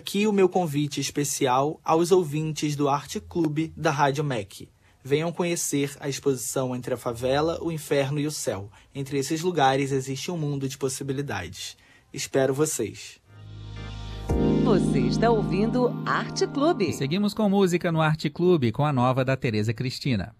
aqui o meu convite especial aos ouvintes do Arte Clube da Rádio MEC. Venham conhecer a exposição Entre a Favela, o Inferno e o Céu. Entre esses lugares existe um mundo de possibilidades. Espero vocês. Você está ouvindo Arte Clube. E seguimos com música no Arte Clube com a nova da Tereza Cristina.